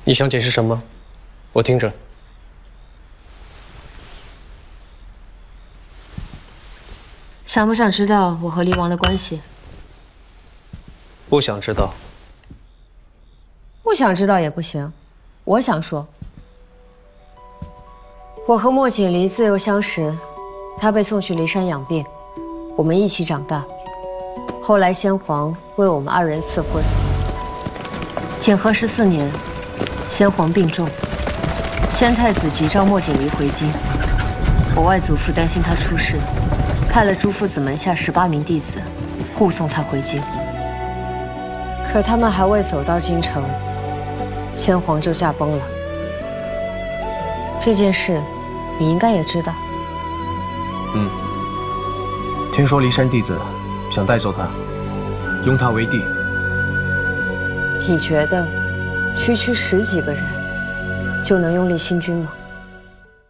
你想解释什么？我听着。 想不想知道我和离王的关系？ 不想知道。 不想知道也不行，我想说。我和莫景离自幼相识，他被送去骊山养病，我们一起长大。后来先皇为我们二人赐婚。景和14年，先皇病重，先太子急召莫景离回京。我外祖父担心他出事，派了朱夫子门下18名弟子护送他回京。可他们还未走到京城，先皇就驾崩了。这件事，你应该也知道。 听说骊山弟子想带走他，拥他为帝。 你觉得区区10几个人就能拥立新君吗？